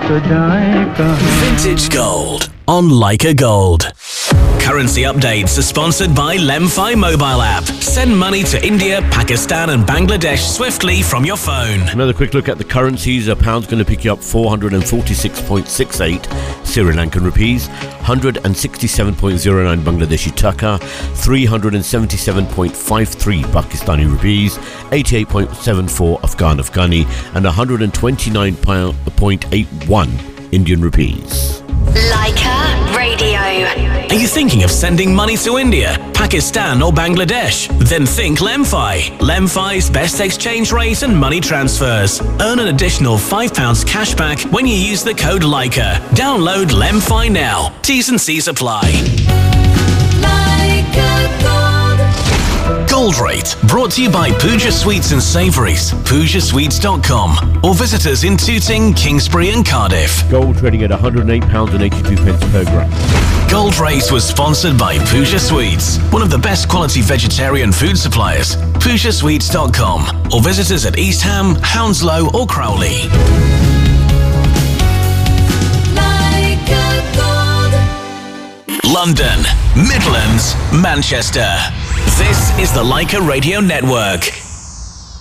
तो जाएं कहां. Vintage Gold on Leica Gold. Currency updates are sponsored by Lemfi mobile app. Send money to India, Pakistan and Bangladesh swiftly from your phone. Another quick look at the currencies. A pound's going to pick you up 446.68 Sri Lankan rupees, 167.09 Bangladeshi taka, 377.53 Pakistani rupees, 88.74 Afghani, and 129.81 Indian rupees. Leica Radio. Are you thinking of sending money to India, Pakistan or Bangladesh? Then think Lemfi. Lemfi's best exchange rate and money transfers. Earn an additional £5 cash back when you use the code Leica. Download Lemfi now. T's and C's apply. Gold Rate, brought to you by Pooja Sweets and Savouries, PoojaSweets.com, or visit us in Tooting, Kingsbury and Cardiff. Gold trading at £108.82 per gram. Gold Rate was sponsored by Pooja Sweets, one of the best quality vegetarian food suppliers, PoojaSweets.com, or visit us at East Ham, Hounslow or Crowley. London, Midlands, Manchester. This is the Leica Radio Network.